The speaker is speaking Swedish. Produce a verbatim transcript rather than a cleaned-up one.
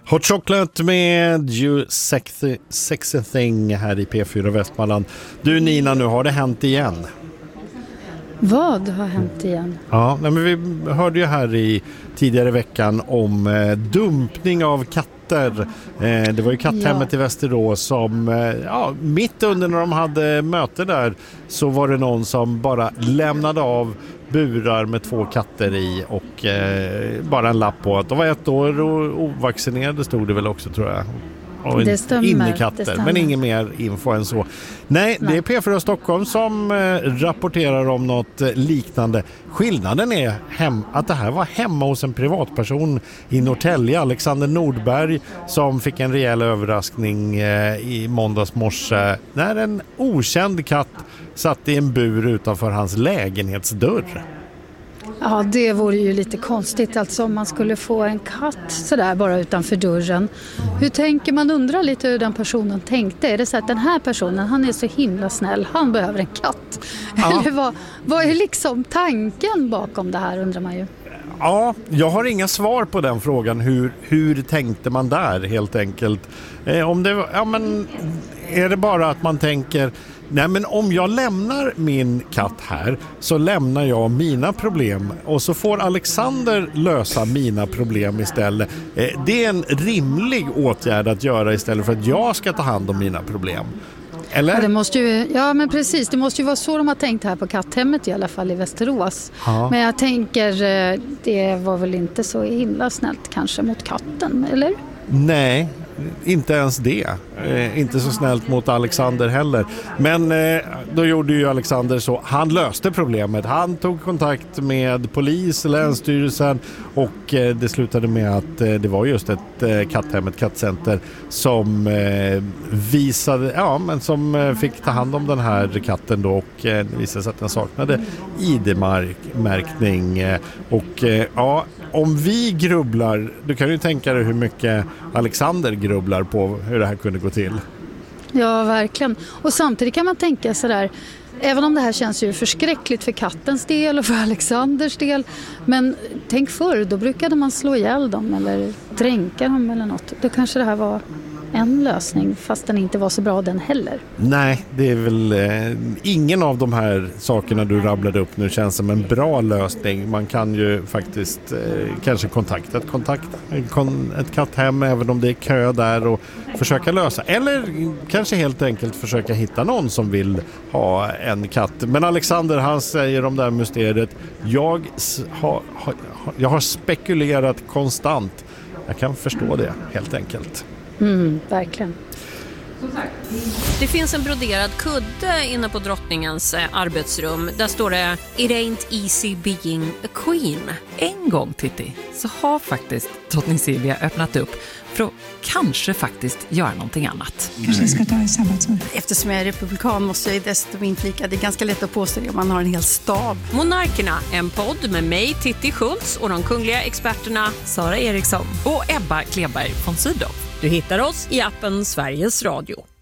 Hot Chocolate med You Sexy, sexy Thing här i P fyra Västmanland. Du Nina, nu har det hänt igen. Vad har hänt igen? Ja, men vi hörde ju här i tidigare veckan om eh, dumpning av katter. Eh, det var ju katthemmet ja. i Västerås som eh, ja, mitt under när de hade möte där så var det någon som bara lämnade av burar med två katter i och eh, bara en lapp på att de var ett år och ovaccinerade stod det väl också, tror jag. Och det stämmer, in i katter, men ingen mer info än så. Nej, Nej. det är P fyra Stockholm som eh, rapporterar om något eh, liknande. Skillnaden är hem, att det här var hemma hos en privatperson i Norrtälje, Alexander Nordberg, som fick en rejäl överraskning eh, i måndags morse när en okänd katt satt i en bur utanför hans lägenhetsdörr. Ja, det vore ju lite konstigt alltså om man skulle få en katt sådär bara utanför dörren. Hur tänker man, undra lite hur den personen tänkte? Är det så att den här personen, han är så himla snäll, han behöver en katt? Ja. Eller vad, vad är liksom tanken bakom det här, undrar man ju. Ja, jag har inga svar på den frågan. Hur, hur tänkte man där helt enkelt? Eh, om det, ja, men, är det bara att man tänker... Nej, men om jag lämnar min katt här så lämnar jag mina problem och så får Alexander lösa mina problem istället. Eh, det är en rimlig åtgärd att göra istället för att jag ska ta hand om mina problem. Eller? Ja, det måste ju, ja, men precis. Det måste ju vara så de har tänkt här på katthemmet i alla fall i Västerås. Ja. Men jag tänker, det var väl inte så himla snällt kanske mot katten, eller? Nej, inte ens det. Eh, inte så snällt mot Alexander heller. Men eh, då gjorde ju Alexander så. Han löste problemet. Han tog kontakt med polis, länsstyrelsen och eh, det slutade med att eh, det var just ett eh, katthem, ett kattcenter som eh, visade, ja, men som eh, fick ta hand om den här katten då och eh, visade sig att den saknade I D-märkning. Eh, och eh, ja, om vi grubblar, du kan ju tänka dig hur mycket Alexander grubblar på hur det här kunde gå till. Ja, verkligen. Och samtidigt kan man tänka sådär, även om det här känns ju förskräckligt för kattens del och för Alexanders del, men tänk förr, då brukade man slå ihjäl dem eller dränka dem eller något. Då kanske det här var en lösning, fast den inte var så bra den heller. Nej, det är väl eh, ingen av de här sakerna du rabblade upp nu känns som en bra lösning. Man kan ju faktiskt eh, kanske kontakta ett, kontakt, ett katthem även om det är kö där och försöka lösa. Eller kanske helt enkelt försöka hitta någon som vill ha en katt. Men Alexander, han säger om det här mysteriet, jag har, har, jag har spekulerat konstant. Jag kan förstå det helt enkelt. Mm, verkligen. Det finns en broderad kudde inne på drottningens arbetsrum. Där står det It ain't easy being a queen. En gång, Titti, så har faktiskt drottning Silvia öppnat upp för att kanske faktiskt göra någonting annat. Kanske jag ska ta en sabbatsår. Eftersom jag är republikan måste jag dessutom inflika. Det är ganska lätt att påstå det om man har en hel stab. Monarkerna, en podd med mig, Titti Schultz, och de kungliga experterna Sara Eriksson och Ebba Kleberg von Sydow. Du hittar oss i appen Sveriges Radio.